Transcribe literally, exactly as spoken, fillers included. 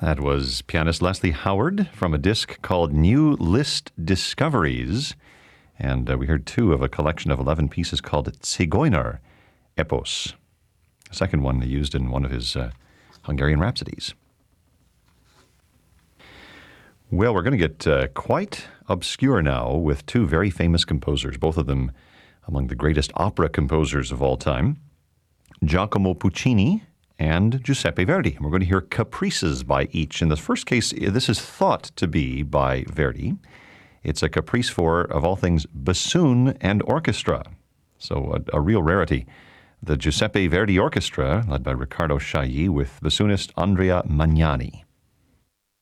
That was pianist Leslie Howard from a disc called New Liszt Discoveries. And uh, we heard two of a collection of eleven pieces called Zigeuner Epos. The second one he used in one of his uh, Hungarian Rhapsodies. Well, we're going to get uh, quite obscure now with two very famous composers, both of them among the greatest opera composers of all time, Giacomo Puccini and Giuseppe Verdi. And we're going to hear caprices by each. In the first case, this is thought to be by Verdi. It's a caprice for, of all things, bassoon and orchestra. So a, a real rarity. The Giuseppe Verdi Orchestra, led by Riccardo Chailly, with bassoonist Andrea Magnani.